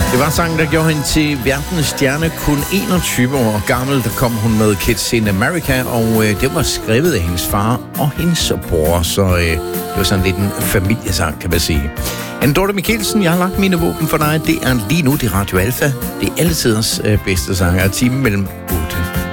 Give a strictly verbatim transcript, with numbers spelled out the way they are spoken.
Det var sangen, der gjorde hende til verdens stjerne, kun enogtyve år gammel. Der kom hun med Kids in America, og øh, det var skrevet af hendes far og hendes bror, så øh, det var sådan lidt en familiesang, kan man sige. Anne Dorthe Michelsen, jeg har lagt mine våben for dig. Det er lige nu, det er Radio Alfa. Det er altidens øh, bedste sanger. Timen mellem